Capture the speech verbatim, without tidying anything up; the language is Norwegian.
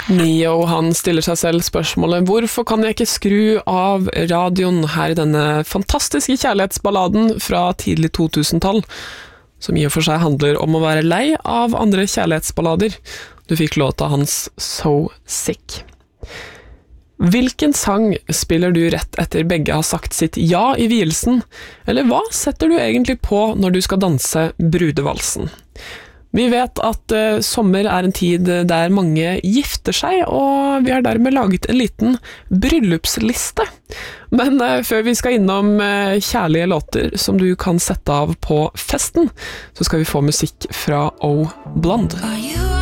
Neo, han stiller seg selv spørsmålet hvorfor kan jeg ikke skru av radioen her i denne fantastiske kjærlighetsballaden fra tidlig to tusen-tall, som i og for seg handler om å være lei av andre kjærlighetsballader. Du fikk låta hans So Sick. Hvilken sang spiller du rett etter begge har sagt sitt ja i vielsen, eller hva setter du egentlig på når du skal danse brudevalsen? Vi vet at uh, sommer er en tid der mange gifter seg, og vi har dermed laget en liten bryllupsliste. Men uh, før vi skal innom uh, kjærlige låter som du kan sette av på festen, så skal vi få musikk fra O Blonde.